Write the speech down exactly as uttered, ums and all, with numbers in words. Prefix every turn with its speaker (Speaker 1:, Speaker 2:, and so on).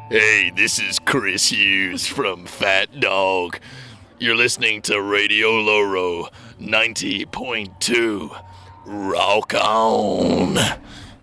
Speaker 1: Hey, this is Chris Hughes from Fat Dog. You're listening to Radio Loro ninety point two. Rock on!